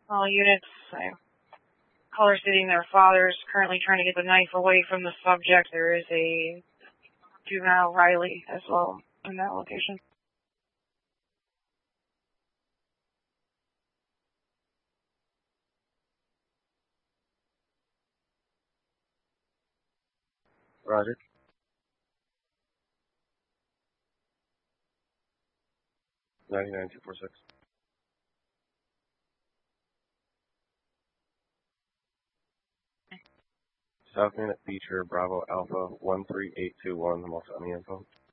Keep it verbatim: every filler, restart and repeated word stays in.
All units, I caller stating their father is currently trying to get the knife away from the subject. There is a juvenile Riley as well in that location. Roger. ninety-nine two four six. South Unit Beecher, Bravo Alpha one three eight two one, I'm also on the info.